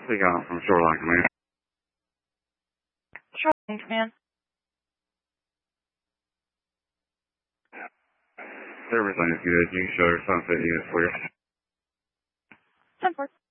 We got from Shoreline Command. Shoreline Command. Everything is good. You can show Sunset Unit clear. 10-4.